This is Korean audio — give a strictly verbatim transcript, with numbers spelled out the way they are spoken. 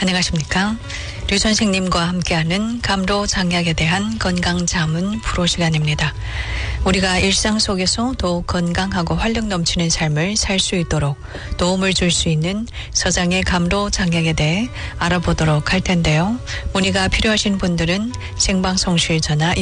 안녕하십니까. 류 선생님과 함께하는 감로장약에 대한 건강자문 프로 시간입니다. 우리가 일상 속에서 더욱 건강하고 활력 넘치는 삶을 살 수 있도록 도움을 줄 수 있는 서장의 감로장약에 대해 알아보도록 할 텐데요. 문의가 필요하신 분들은 생방송실 전화